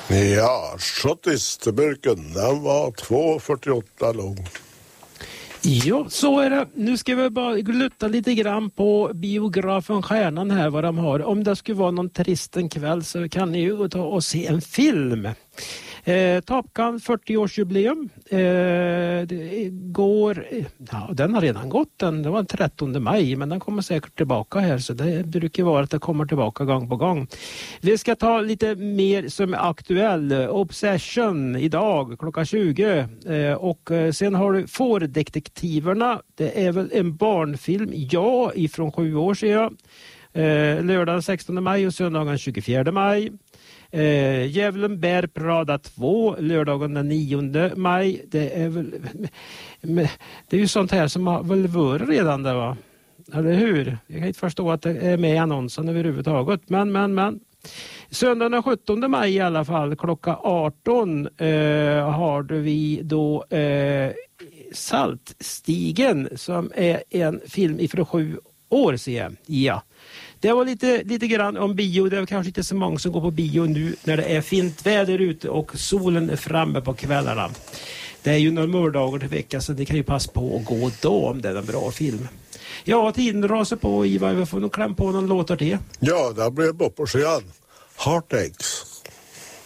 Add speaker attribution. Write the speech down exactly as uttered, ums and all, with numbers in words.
Speaker 1: Ja, Schottisterburken, den var två fyrtioåtta lång.
Speaker 2: Ja, så är det. Nu ska vi bara glutta lite grann på biografen Stjärnan här, vad de har. Om det skulle vara någon tristen kväll så kan ni ju ta och se en film. Eh, Top Gun fyrtio-årsjubileum eh, det går, ja, den har redan gått, den, det var den trettonde maj, men den kommer säkert tillbaka här, så det brukar vara att det kommer tillbaka gång på gång. Vi ska ta lite mer som är aktuell. Obsession idag klockan tjugo eh, och eh, sen har du Fårdetektiverna, det är väl en barnfilm, ja, ifrån sju år sedan. Eh, lördagen sextonde maj och söndagen tjugofjärde maj. Eh, Djävulen bär Prada två lördagen den nionde maj. Det är väl det är ju sånt här som har väl varit redan där, va? Eller hur? Jag kan inte förstå att det är med i annonsen överhuvudtaget. Men, men, men. Söndagen den sjuttonde maj i alla fall klockan arton eh, har vi då eh, Saltstigen som är en film ifrån sju år sedan. Ja. Det var lite, lite grann om bio. Det är kanske inte så många som går på bio nu när det är fint väder ute och solen är framme på kvällarna. Det är ju några mördagar till vecka, så det kan ju passa på att gå då om det är en bra film. Ja, tiden rasar på, Ivar. Vi får nog klämma på någon låtar till.
Speaker 1: Ja, det blev bara på sidan. Heartaches.